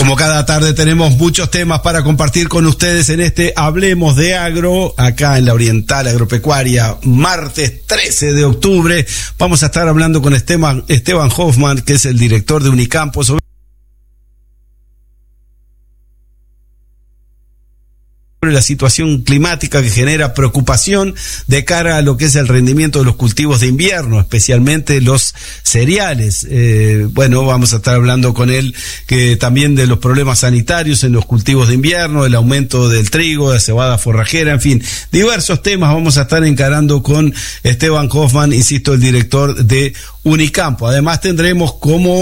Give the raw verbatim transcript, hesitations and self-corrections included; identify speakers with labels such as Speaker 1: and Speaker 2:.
Speaker 1: Como cada tarde tenemos muchos temas para compartir con ustedes en este Hablemos de Agro, acá en la Oriental Agropecuaria, martes trece de octubre. Vamos a estar hablando con Esteban, Esteban Hoffman, que es el director de Unicampo, sobre la situación climática que genera preocupación de cara a lo que es el rendimiento de los cultivos de invierno, especialmente los cereales. Eh, bueno, vamos a estar hablando con él que también de los problemas sanitarios en los cultivos de invierno, el aumento del trigo, de cebada forrajera, en fin, diversos temas vamos a estar encarando con Esteban Hoffman, insisto, el director de Unicampo. Además tendremos como